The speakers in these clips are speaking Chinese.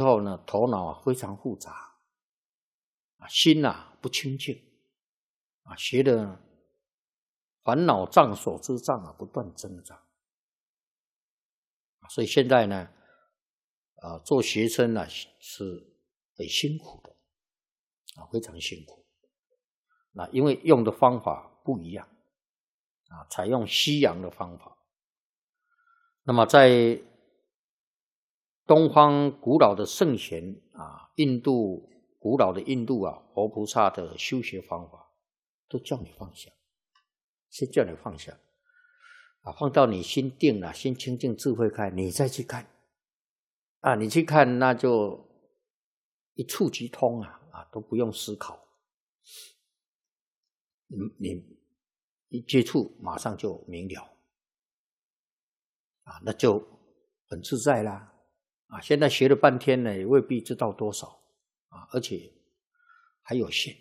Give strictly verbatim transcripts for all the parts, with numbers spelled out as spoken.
候呢，头脑啊非常复杂，啊，心啊不清净，啊，学的烦恼障、所知障啊不断增长，所以现在呢，啊，做学生呢是很辛苦的，啊，非常辛苦。那因为用的方法不一样，啊，采用西洋的方法。那么在东方古老的圣贤啊，印度古老的印度啊，活菩萨的修学方法，都叫你放下，先叫你放下，啊，放到你心定了，心清净，智慧开，你再去看，啊，你去看那就一触即通啊，啊，都不用思考，你你一接触马上就明了，啊，那就很自在啦。啊，现在学了半天呢，也未必知道多少啊，而且还有限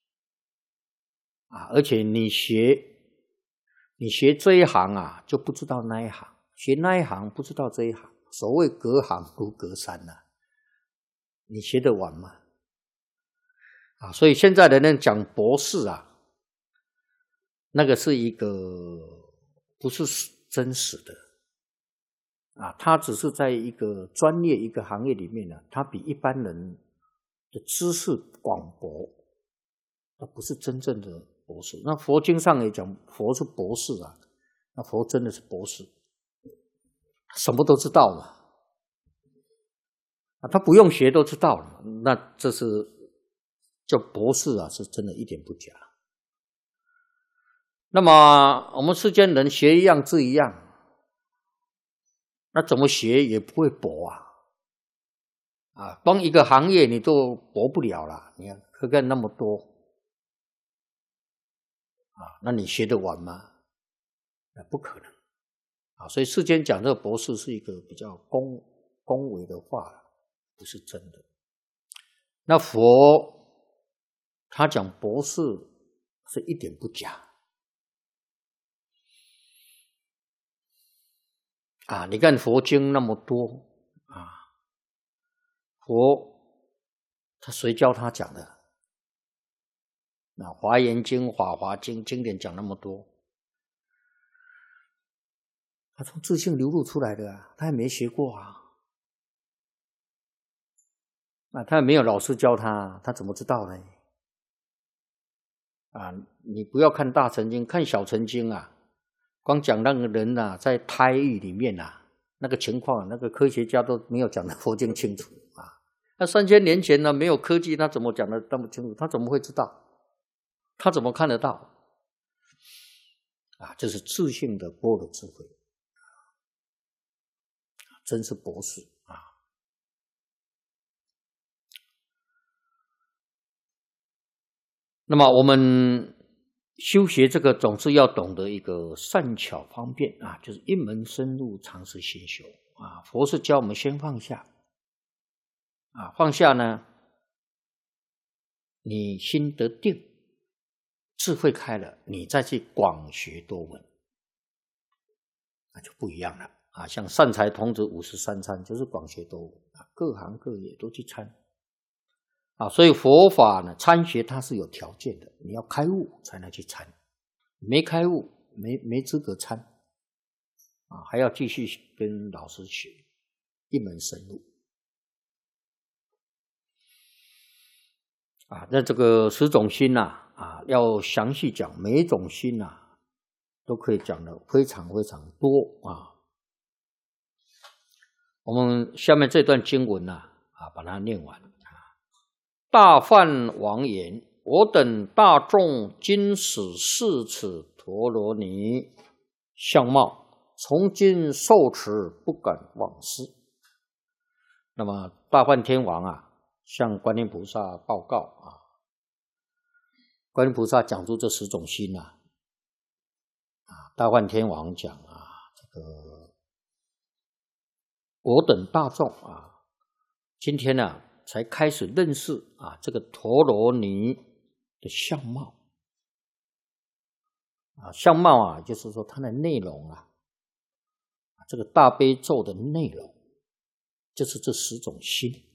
啊，而且你学你学这一行啊，就不知道那一行；学那一行不知道这一行。所谓隔行如隔山呐、啊，你学得完吗？啊，所以现在的人讲博士啊，那个是一个不是真实的。啊，他只是在一个专业一个行业里面呢、啊，他比一般人的知识广博，他不是真正的博士。那佛经上也讲，佛是博士啊，那佛真的是博士，什么都知道嘛，啊，他不用学都知道了，那这是叫博士啊，是真的一点不假。那么我们世间人学一样知一样。那怎么学也不会博啊，啊，光一个行业你都博不了了，你看课干那么多，啊，那你学得完吗？那不可能，啊，所以世间讲这个博士是一个比较恭恭维的话，不是真的。那佛他讲博士是一点不假。啊，你看佛经那么多啊，佛他谁教他讲的？那《华严经》《法华经》经典讲那么多，他从自性流露出来的啊，他也没学过啊，那他也没有老师教他，他怎么知道呢？啊，你不要看大乘经，看小乘经啊。光讲那个人啊，在胎狱里面啊，那个情况，那个科学家都没有讲得佛经清楚啊。那三千年前呢，没有科技，他怎么讲得那么清楚？他怎么会知道？他怎么看得到？啊，这是自性的般若智慧，真是博士啊！那么我们修学这个总是要懂得一个善巧方便啊，就是一门深入，常时心修啊。佛是教我们先放下啊，放下呢，你心得定，智慧开了，你再去广学多闻，那就不一样了啊。像善财童子五十三参，就是广学多闻啊，各行各业都去参。啊，所以佛法呢，参学它是有条件的，你要开悟才能去参，没开悟没没资格参，啊，还要继续跟老师学，一门深入。啊，那这个十种心呐、啊，啊，要详细讲，每一种心呐、啊，都可以讲的非常非常多啊。我们下面这段经文呐、啊，啊，把它念完。大梵王言：我等大众今始视此陀罗尼相貌，从今受持，不敢忘失。那么大梵天王啊，向观音菩萨报告啊，观音菩萨讲出这十种心啊，啊，大梵天王讲啊，这个我等大众啊，今天呢、啊。才开始认识啊，这个陀罗尼的相貌啊，相貌啊，就是说它的内容啊，这个大悲咒的内容，就是这十种心